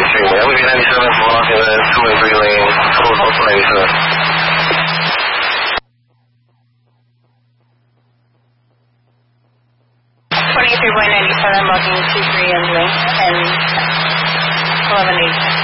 extremely. I live in 97 from Los Angeles, 2 and 3 lanes, total north 97. 23.97, logging 23 and link, and 11.8.